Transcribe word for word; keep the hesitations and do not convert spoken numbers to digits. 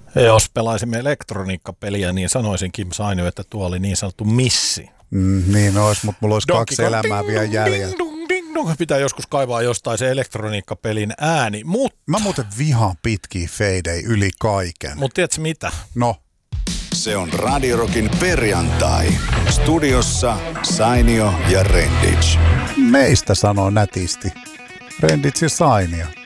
Jos pelaisimme elektroniikkapeliä, niin sanoisin Kim Sainio, että tuo oli niin sanottu missi. Mm, niin olisi, mutta mulla olisi Donkey kaksi elämää vielä jäljellä. Pitää joskus kaivaa jostain se elektroniikkapelin ääni, mutta... Mä muuten vihaan pitkiä feidei yli kaiken. Mutta tiedätkö mitä? No. Se on Radio Rockin perjantai. Studiossa Sainio ja Renditch. Meistä sanoo nätisti. Renditch ja Sainio.